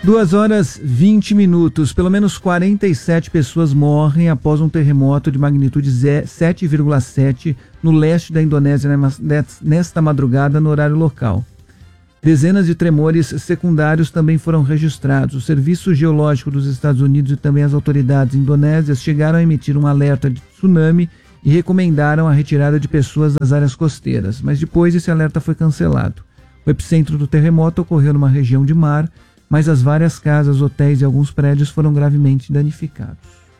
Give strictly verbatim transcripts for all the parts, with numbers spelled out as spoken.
duas horas e vinte minutos. Pelo menos quarenta e sete pessoas morrem após um terremoto de magnitude sete vírgula sete no leste da Indonésia nesta madrugada no horário local. Dezenas de tremores secundários também foram registrados. O Serviço Geológico dos Estados Unidos e também as autoridades indonésias chegaram a emitir um alerta de tsunami e recomendaram a retirada de pessoas das áreas costeiras, mas depois esse alerta foi cancelado. O epicentro do terremoto ocorreu numa região de mar, mas as várias casas, hotéis e alguns prédios foram gravemente danificados.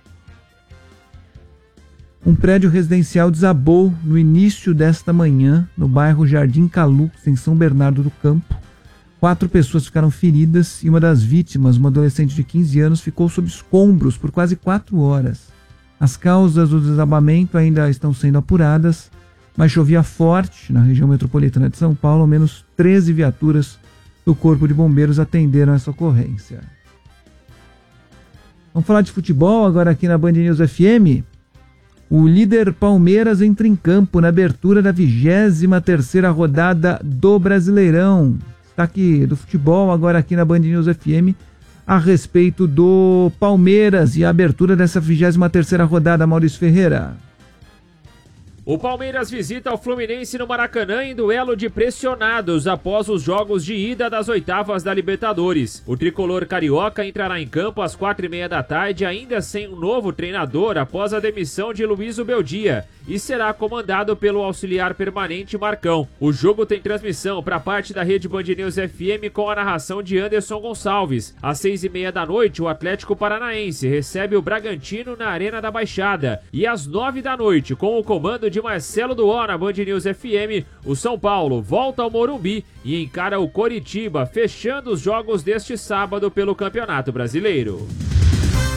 Um prédio residencial desabou no início desta manhã, no bairro Jardim Calux, em São Bernardo do Campo. Quatro pessoas ficaram feridas e uma das vítimas, uma adolescente de quinze anos, ficou sob escombros por quase quatro horas. As causas do desabamento ainda estão sendo apuradas, mas chovia forte na região metropolitana de São Paulo. Ao menos treze viaturas do Corpo de Bombeiros atenderam essa ocorrência. Vamos falar de futebol agora aqui na Band News F M. O líder Palmeiras entra em campo na abertura da vigésima terceira rodada do Brasileirão. Destaque do futebol agora aqui na Band News F M a respeito do Palmeiras e a abertura dessa vigésima terceira rodada, Maurício Ferreira. O Palmeiras visita o Fluminense no Maracanã em duelo de pressionados após os jogos de ida das oitavas da Libertadores. O tricolor carioca entrará em campo às quatro e meia da tarde, ainda sem um novo treinador após a demissão de Luiz Ubeldia, e será comandado pelo auxiliar permanente Marcão. O jogo tem transmissão para parte da rede Band News F M com a narração de Anderson Gonçalves. Às seis e meia da noite, o Atlético Paranaense recebe o Bragantino na Arena da Baixada. E às nove da noite, com o comando de Marcelo Duó na Band News F M, o São Paulo volta ao Morumbi e encara o Coritiba, fechando os jogos deste sábado pelo Campeonato Brasileiro.